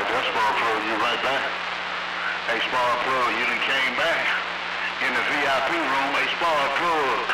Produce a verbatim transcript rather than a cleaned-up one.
right, that's Spark Plug, you right back. Hey, Spark Plug, you done came back in the V I P room. Hey, Spark Plug.